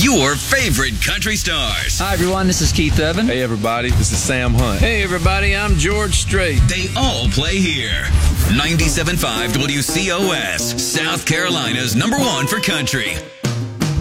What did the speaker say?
your favorite country stars. Hi, everyone. This is Keith Urban. Hey, everybody. This is Sam Hunt. Hey, everybody. I'm George Strait. They all play here. 97.5 WCOS, South Carolina's #1 for country.